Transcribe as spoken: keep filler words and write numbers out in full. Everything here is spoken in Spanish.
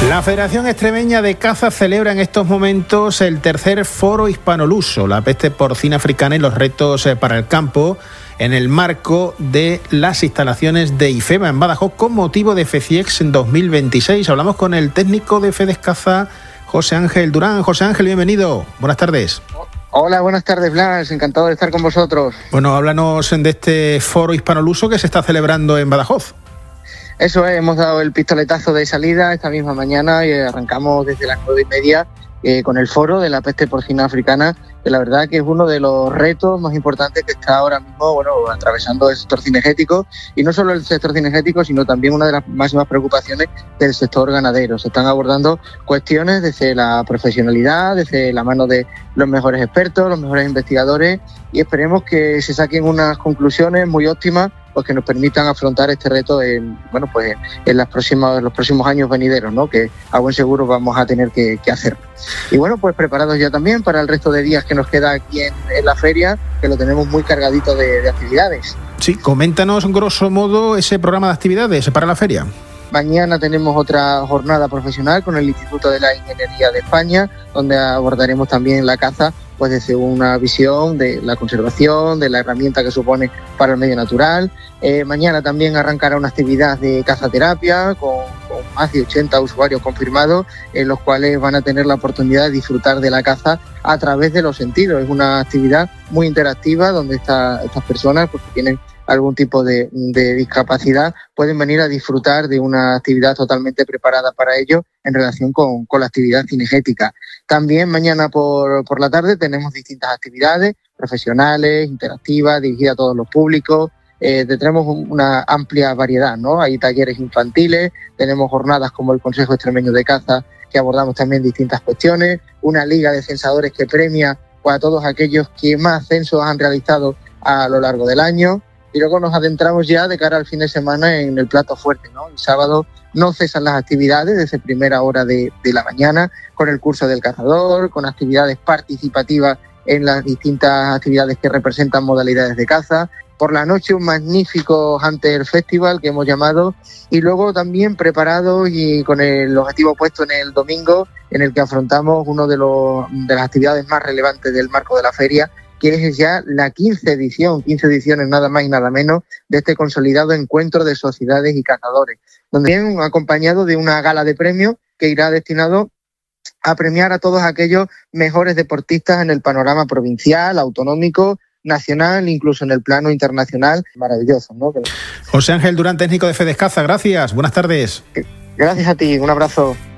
La Federación Extremeña de Caza celebra en estos momentos el tercer Foro Hispanoluso, la peste porcina africana y los retos para el campo, en el marco de las instalaciones de IFEMA en Badajoz con motivo de FECIEX en dos mil veintiséis. Hablamos con el técnico de FedesCaza, José Ángel Durán. José Ángel, bienvenido. Buenas tardes. Hola, buenas tardes, Blas. Encantado de estar con vosotros. Bueno, háblanos de este Foro Hispanoluso que se está celebrando en Badajoz. Eso es, hemos dado el pistoletazo de salida esta misma mañana y arrancamos desde las nueve y media eh, con el foro de la peste porcina africana, que la verdad que es uno de los retos más importantes que está ahora mismo, bueno, atravesando el sector cinegético, y no solo el sector cinegético, sino también una de las máximas preocupaciones del sector ganadero. Se están abordando cuestiones desde la profesionalidad, desde la mano de los mejores expertos, los mejores investigadores, y esperemos que se saquen unas conclusiones muy óptimas, pues que nos permitan afrontar este reto en, bueno, pues en las próximas, los próximos años venideros, ¿no? Que a buen seguro vamos a tener que, que hacer. Y bueno, pues preparados ya también para el resto de días que nos queda aquí en, en la feria, que lo tenemos muy cargadito de, de actividades. Sí, coméntanos grosso modo ese programa de actividades para la feria. Mañana tenemos otra jornada profesional con el Instituto de la Ingeniería de España, donde abordaremos también la caza pues desde una visión de la conservación, de la herramienta que supone para el medio natural. Eh, mañana también arrancará una actividad de cazaterapia con, con más de ochenta usuarios confirmados, en los cuales van a tener la oportunidad de disfrutar de la caza a través de los sentidos. Es una actividad muy interactiva donde esta, estas personas pues, que tienen algún tipo de, de discapacidad pueden venir a disfrutar de una actividad totalmente preparada para ello en relación con, con la actividad cinegética. También mañana por, por la tarde tenemos distintas actividades profesionales, interactivas, dirigidas a todos los públicos. Eh, tenemos una amplia variedad, ¿no? Hay talleres infantiles, tenemos jornadas como el Consejo Extremeño de Caza, que abordamos también distintas cuestiones, una liga de censadores que premia pues, a todos aquellos que más censos han realizado a lo largo del año. Y luego nos adentramos ya de cara al fin de semana en el plato fuerte, ¿no? El sábado no cesan las actividades desde primera hora de, de la mañana, con el curso del cazador, con actividades participativas en las distintas actividades que representan modalidades de caza. Por la noche un magnífico Hunter Festival que hemos llamado, y luego también preparados y con el objetivo puesto en el domingo, en el que afrontamos uno de, los, de las actividades más relevantes del marco de la feria, que es ya la quince edición, quince ediciones nada más y nada menos, de este consolidado encuentro de sociedades y cazadores, donde viene acompañado de una gala de premios que irá destinado a premiar a todos aquellos mejores deportistas en el panorama provincial, autonómico, nacional, incluso en el plano internacional. Maravilloso, ¿no? José Ángel Durán, técnico de FedesCaza, gracias, buenas tardes. Gracias a ti, un abrazo.